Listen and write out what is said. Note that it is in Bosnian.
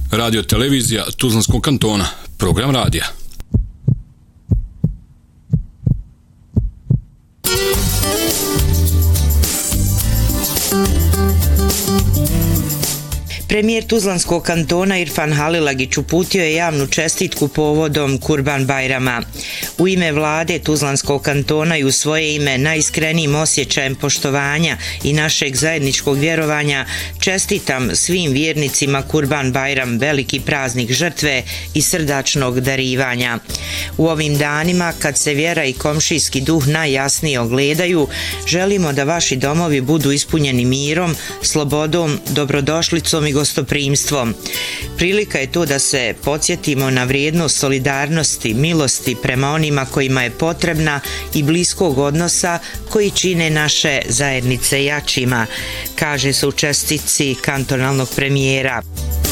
Radio televizija Tuzlanskog kantona, program radija. Premijer Tuzlanskog kantona Irfan Halilagić uputio je javnu čestitku povodom Kurban Bajrama. U ime vlade Tuzlanskog kantona i u svoje ime najiskrenijim osjećajem poštovanja i našeg zajedničkog vjerovanja čestitam svim vjernicima Kurban Bajram, veliki praznik žrtve i srdačnog darivanja. U ovim danima, kad se vjera i komšijski duh najjasnije ogledaju, želimo da vaši domovi budu ispunjeni mirom, slobodom, dobrodošlicom i gostoprimstvom. Prilika je to da se podsjetimo na vrijednost solidarnosti, milosti prema onima kojima je potrebna i bliskog odnosa koji čine naše zajednice jačima, kaže se u čestitci kantonalnog premijera.